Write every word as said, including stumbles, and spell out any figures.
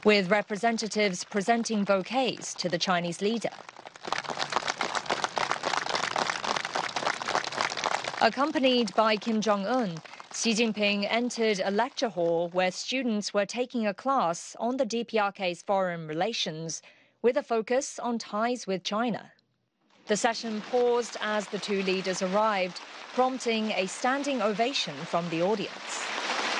with representatives presenting bouquets to the Chinese leader. Accompanied by Kim Jong-un, Xi Jinping entered a lecture hall where students were taking a class on the D P R K's foreign relations, with a focus on ties with China. The session paused as the two leaders arrived, prompting a standing ovation from the audience.